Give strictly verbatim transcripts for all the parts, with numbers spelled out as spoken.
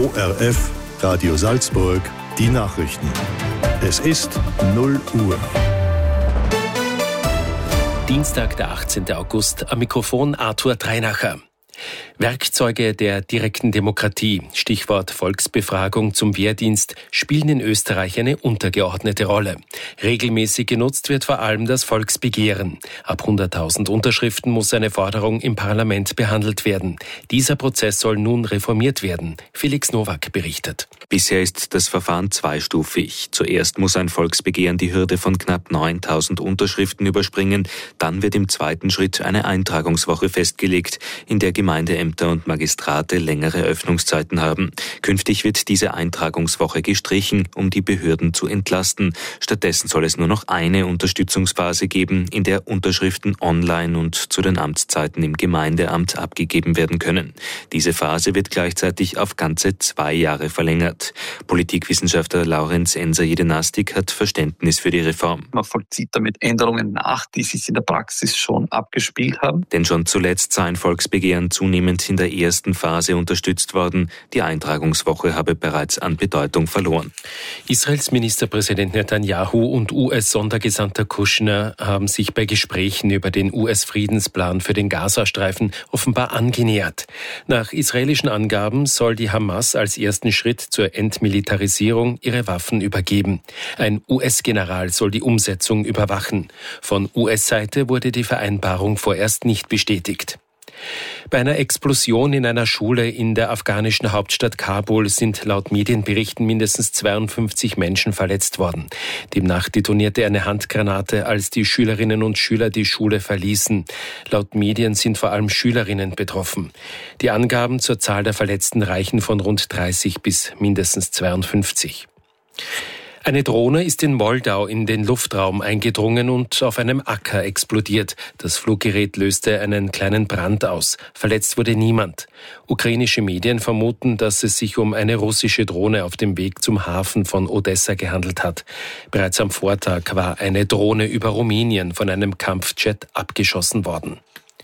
O R F, Radio Salzburg, die Nachrichten. Es ist null Uhr. Dienstag, der achtzehnten August, am Mikrofon Arthur Dreinacher. Werkzeuge der direkten Demokratie, Stichwort Volksbefragung zum Wehrdienst, spielen in Österreich eine untergeordnete Rolle. Regelmäßig genutzt wird vor allem das Volksbegehren. Ab hunderttausend Unterschriften muss eine Forderung im Parlament behandelt werden. Dieser Prozess soll nun reformiert werden. Felix Nowak berichtet. Bisher ist das Verfahren zweistufig. Zuerst muss ein Volksbegehren die Hürde von knapp neuntausend Unterschriften überspringen. Dann wird im zweiten Schritt eine Eintragungswoche festgelegt, in der Gemeindeämter und Magistrate längere Öffnungszeiten haben. Künftig wird diese Eintragungswoche gestrichen, um die Behörden zu entlasten. Stattdessen soll es nur noch eine Unterstützungsphase geben, in der Unterschriften online und zu den Amtszeiten im Gemeindeamt abgegeben werden können. Diese Phase wird gleichzeitig auf ganze zwei Jahre verlängert. Politikwissenschaftler Laurenz Enser-Jedenastik hat Verständnis für die Reform. Man vollzieht damit Änderungen nach, die sich in der Praxis schon abgespielt haben. Denn schon zuletzt sei ein Volksbegehren zunehmend in der ersten Phase unterstützt worden. Die Eintragungswoche habe bereits an Bedeutung verloren. Israels Ministerpräsident Netanyahu und U S-Sondergesandter Kushner haben sich bei Gesprächen über den U S-Friedensplan für den Gazastreifen offenbar angenähert. Nach israelischen Angaben soll die Hamas als ersten Schritt zur Entmilitarisierung ihre Waffen übergeben. Ein U S-General soll die Umsetzung überwachen. Von U S-Seite wurde die Vereinbarung vorerst nicht bestätigt. Bei einer Explosion in einer Schule in der afghanischen Hauptstadt Kabul sind laut Medienberichten mindestens zweiundfünfzig Menschen verletzt worden. Demnach detonierte eine Handgranate, als die Schülerinnen und Schüler die Schule verließen. Laut Medien sind vor allem Schülerinnen betroffen. Die Angaben zur Zahl der Verletzten reichen von rund dreißig bis mindestens zweiundfünfzig. Eine Drohne ist in Moldau in den Luftraum eingedrungen und auf einem Acker explodiert. Das Fluggerät löste einen kleinen Brand aus. Verletzt wurde niemand. Ukrainische Medien vermuten, dass es sich um eine russische Drohne auf dem Weg zum Hafen von Odessa gehandelt hat. Bereits am Vortag war eine Drohne über Rumänien von einem Kampfjet abgeschossen worden.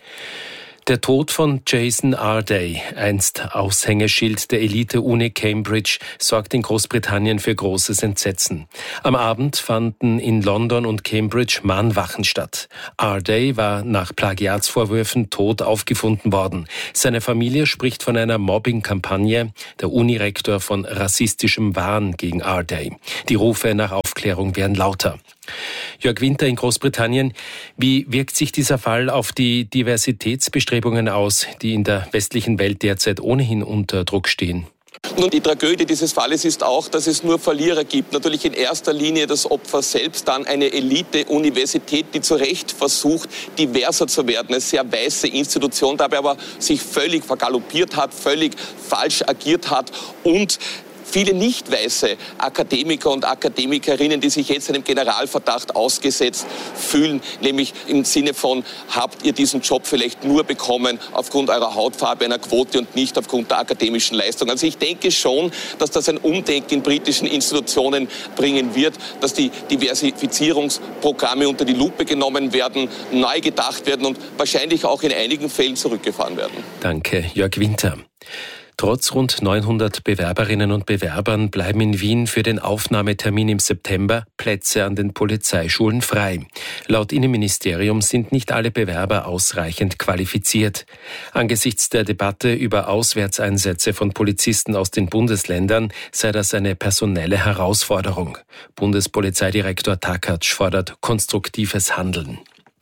Der Tod von Jason Arday, einst Aushängeschild der Elite-Uni Cambridge, sorgt in Großbritannien für großes Entsetzen. Am Abend fanden in London und Cambridge Mahnwachen statt. Arday war nach Plagiatsvorwürfen tot aufgefunden worden. Seine Familie spricht von einer Mobbing-Kampagne, der Unirektor von rassistischem Wahn gegen Arday. Die Rufe nach Aufklärung werden lauter. Jörg Winter in Großbritannien. Wie wirkt sich dieser Fall auf die Diversitätsbestrebungen aus, die in der westlichen Welt derzeit ohnehin unter Druck stehen? Nun, die Tragödie dieses Falles ist auch, dass es nur Verlierer gibt. Natürlich in erster Linie das Opfer selbst, dann eine Elite-Universität, die zu Recht versucht, diverser zu werden. Eine sehr weiße Institution, dabei aber sich völlig vergaloppiert hat, völlig falsch agiert hat und viele nicht weiße Akademiker und Akademikerinnen, die sich jetzt einem Generalverdacht ausgesetzt fühlen, nämlich im Sinne von, habt ihr diesen Job vielleicht nur bekommen aufgrund eurer Hautfarbe, einer Quote und nicht aufgrund der akademischen Leistung. Also ich denke schon, dass das ein Umdenken in britischen Institutionen bringen wird, dass die Diversifizierungsprogramme unter die Lupe genommen werden, neu gedacht werden und wahrscheinlich auch in einigen Fällen zurückgefahren werden. Danke, Jörg Winter. Trotz rund neunhundert Bewerberinnen und Bewerbern bleiben in Wien für den Aufnahmetermin im September Plätze an den Polizeischulen frei. Laut Innenministerium sind nicht alle Bewerber ausreichend qualifiziert. Angesichts der Debatte über Auswärtseinsätze von Polizisten aus den Bundesländern sei das eine personelle Herausforderung. Bundespolizeidirektor Takatsch fordert konstruktives Handeln.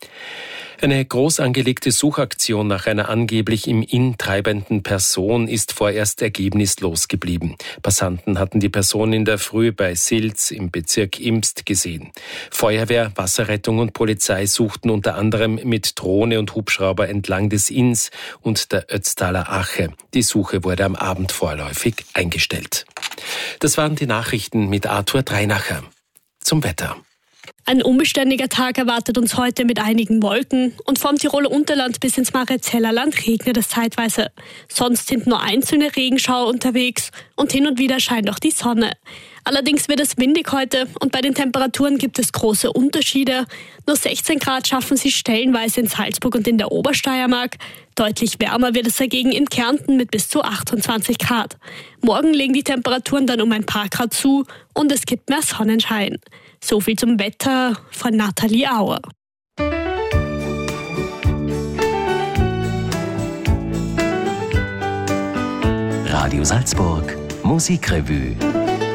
Eine groß angelegte Suchaktion nach einer angeblich im Inn treibenden Person ist vorerst ergebnislos geblieben. Passanten hatten die Person in der Früh bei Silz im Bezirk Imst gesehen. Feuerwehr, Wasserrettung und Polizei suchten unter anderem mit Drohne und Hubschrauber entlang des Inns und der Ötztaler Ache. Die Suche wurde am Abend vorläufig eingestellt. Das waren die Nachrichten mit Arthur Dreinacher. Zum Wetter. Ein unbeständiger Tag erwartet uns heute mit einigen Wolken und vom Tiroler Unterland bis ins Maritzellerland regnet es zeitweise. Sonst sind nur einzelne Regenschauer unterwegs und hin und wieder scheint auch die Sonne. Allerdings wird es windig heute und bei den Temperaturen gibt es große Unterschiede. Nur sechzehn Grad schaffen sie stellenweise in Salzburg und in der Obersteiermark. Deutlich wärmer wird es dagegen in Kärnten mit bis zu achtundzwanzig Grad. Morgen legen die Temperaturen dann um ein paar Grad zu und es gibt mehr Sonnenschein. So viel zum Wetter von Nathalie Auer. Radio Salzburg, Musikrevue.